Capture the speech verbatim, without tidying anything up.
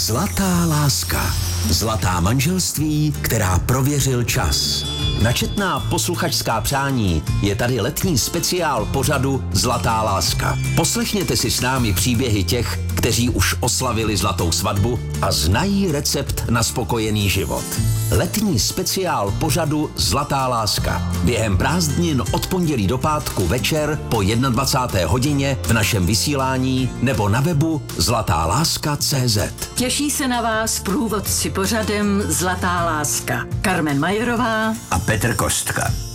Zlatá láska. Zlatá manželství, která prověřil čas. Načetná posluchačská přání je tady letní speciál pořadu Zlatá láska. Poslechněte si s námi příběhy těch, kteří už oslavili zlatou svatbu a znají recept na spokojený život. Letní speciál pořadu Zlatá láska. Během prázdnin od pondělí do pátku večer po dvacáté jedné hodině v našem vysílání nebo na webu zlatá láska tečka cé zet. Těší se na vás průvodci pořadem Zlatá láska. Karmen Majerová a Petr Kostka.